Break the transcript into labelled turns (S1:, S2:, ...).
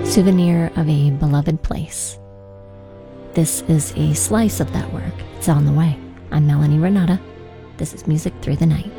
S1: Souvenir of a Beloved Place. This is a slice of that work. It's on the way. I'm Melanie Renata. This is Music Through the Night.